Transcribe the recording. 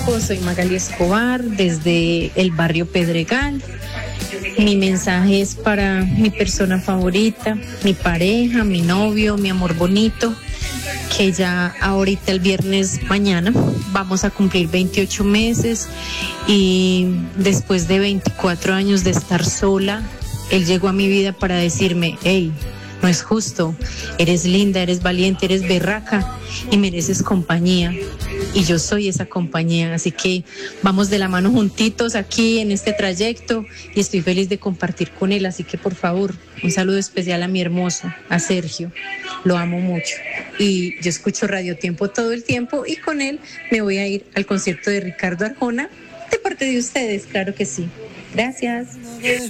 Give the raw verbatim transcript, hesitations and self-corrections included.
equipo, soy Magali Escobar desde el barrio Pedregal. Mi mensaje es para mi persona favorita, mi pareja, mi novio, mi amor bonito, que ya ahorita el viernes mañana vamos a cumplir veintiocho meses y después de veinticuatro años de estar sola, él llegó a mi vida para decirme, hey, no es justo, eres linda, eres valiente, eres berraca y mereces compañía. Y yo soy esa compañía, así que vamos de la mano juntitos aquí en este trayecto y estoy feliz de compartir con él, así que por favor, un saludo especial a mi hermoso, a Sergio, lo amo mucho. Y yo escucho Radio Tiempo todo el tiempo y con él me voy a ir al concierto de Ricardo Arjona de parte de ustedes, claro que sí. Gracias.